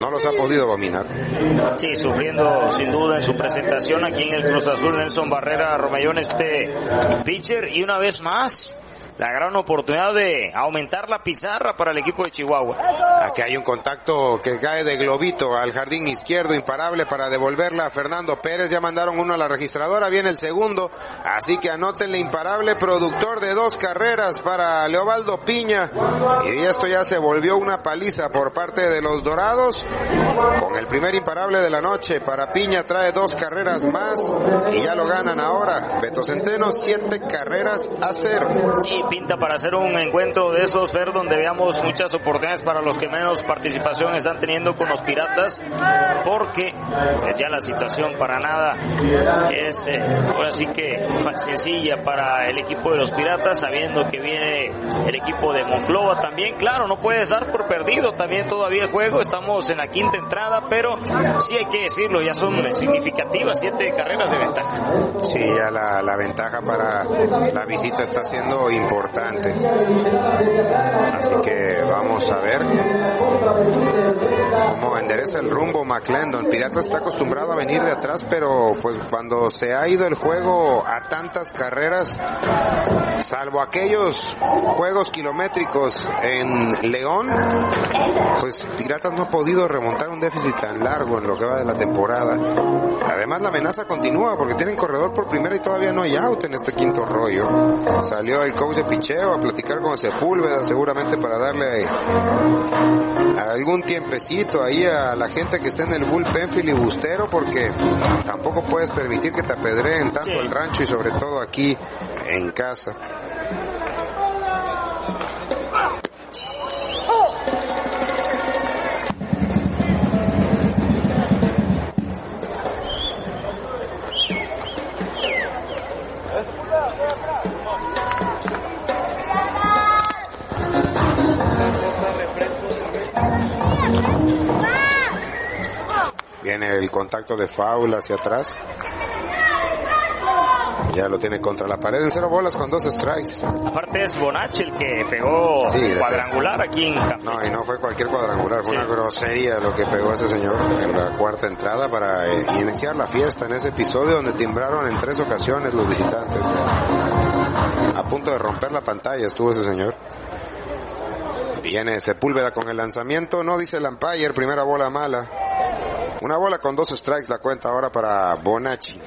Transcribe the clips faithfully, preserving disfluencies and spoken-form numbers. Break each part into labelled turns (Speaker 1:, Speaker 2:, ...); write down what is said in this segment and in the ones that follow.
Speaker 1: no los ha podido dominar.
Speaker 2: Sí, sufriendo sin duda en su presentación aquí en el Cruz Azul, Nelson Barrera Romellón, este pitcher, y una vez más la gran oportunidad de aumentar la pizarra para el equipo de Chihuahua.
Speaker 1: Aquí hay un contacto que cae de globito al jardín izquierdo, imparable para devolverla a Fernando Pérez. Ya mandaron uno a la registradora, viene el segundo, así que anótenle imparable, productor de dos carreras para Leobaldo Piña, y esto ya se volvió una paliza por parte de los Dorados, con el primer imparable de la noche para Piña, trae dos carreras más y ya lo ganan ahora. Beto Centeno, siete carreras a cero.
Speaker 2: Y pinta para hacer un encuentro de esos, Fer, donde veamos muchas oportunidades para los que menos participación están teniendo con los Piratas, porque pues, ya la situación para nada es eh, ahora sí que sencilla para el equipo de los Piratas, sabiendo que viene el equipo de Monclova también. Claro, no puedes dar por perdido también todavía el juego, estamos en la quinta entrada, pero sí hay que decirlo, ya son significativas siete carreras de ventaja.
Speaker 1: Sí, ya la, la ventaja para la visita está siendo importante. Así que vamos a ver cómo endereza el rumbo McClendon. Piratas está acostumbrado a venir de atrás, pero pues cuando se ha ido el juego a tantas carreras, salvo aquellos juegos kilométricos en León, pues Piratas no ha podido remontar un déficit tan largo en lo que va de la temporada. Además la amenaza continúa porque tienen corredor por primera y todavía no hay out en este quinto rollo. Salió el coach de picheo a platicar con Sepúlveda, seguramente para darle algún tiempecito ahí a la gente que está en el bullpen filibustero, porque tampoco puedes permitir que te apedreen tanto el rancho y sobre todo aquí en casa. Viene el contacto de foul hacia atrás. Ya lo tiene contra la pared en cero bolas con dos strikes.
Speaker 2: Aparte es Bonacci el que pegó sí, cuadrangular aquí en Campeche.
Speaker 1: No, y no fue cualquier cuadrangular, fue sí. una grosería lo que pegó ese señor en la cuarta entrada para eh, iniciar la fiesta en ese episodio donde timbraron en tres ocasiones los visitantes. A punto de romper la pantalla estuvo ese señor. Viene Sepúlveda con el lanzamiento, no dice el umpire, primera bola mala. Una bola con dos strikes la cuenta ahora para Bonacci.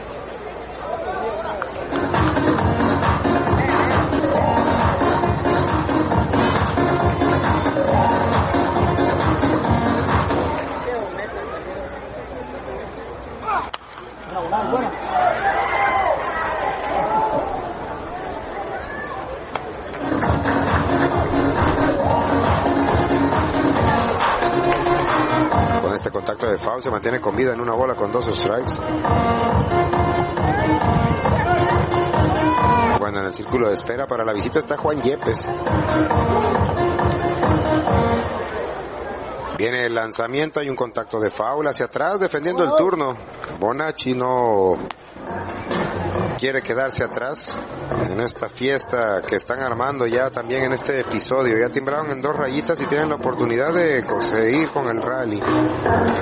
Speaker 1: Con este contacto de foul se mantiene con vida en una bola con dos strikes. Bueno, en el círculo de espera para la visita está Juan Yepes. Viene el lanzamiento, hay un contacto de foul hacia atrás defendiendo el turno. Bonacci no quiere quedarse atrás en esta fiesta que están armando ya también en este episodio. Ya timbraron en dos rayitas y tienen la oportunidad de conseguir con el rally.